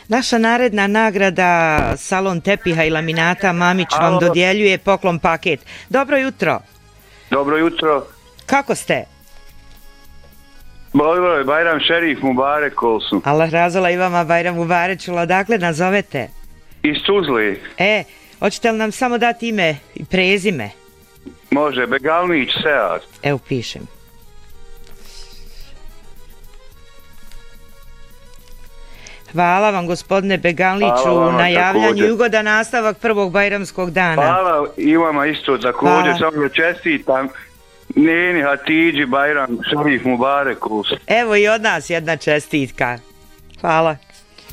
Naša naredna nagrada, salon tepiha i laminata Mamić vam dodjeljuje poklon paket. Dobro jutro. Dobro jutro. Kako ste? Dobro, Bajram Šerif Mubarek olsun. Allah razala i vama Bajram Mubarek, odakle nazovete? Iz Tuzle. Hoćete li nam samo dati ime i prezime? Može, Begalnić Sead. Evo pišem. Hvala vam gospodine Begalniću na javljanju i ugodan nastavak prvog bajramskog dana. Hvala i vama isto također, samo da čestitam Neni Hatidži Bajram Šerif Mubarek olsun. Evo i od nas jedna čestitka. Hvala.